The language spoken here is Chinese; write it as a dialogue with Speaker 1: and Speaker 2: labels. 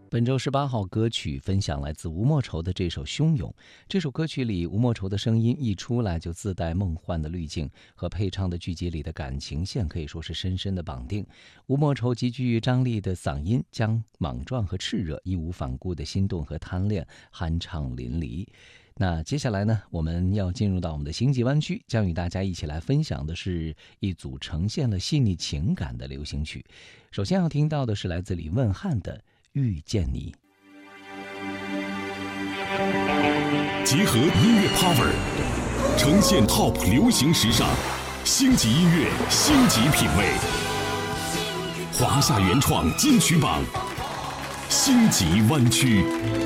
Speaker 1: 本周18号歌曲分享来自吴莫愁的这首《汹涌》。这首歌曲里，吴莫愁的声音一出来就自带梦幻的滤镜，和配唱的剧集里的感情线可以说是深深的绑定。吴莫愁极具张力的嗓音，将莽撞和炽热、义无反顾的心动和贪恋酣畅淋漓。那接下来呢，我们要进入到我们的星际湾区，将与大家一起来分享的是一组呈现了细腻情感的流行曲。首先要听到的是来自李问翰的遇见你。
Speaker 2: 结合音乐 power， 呈现 top 流行时尚，星级音乐，星级品味，华夏原创金曲榜，星级湾区。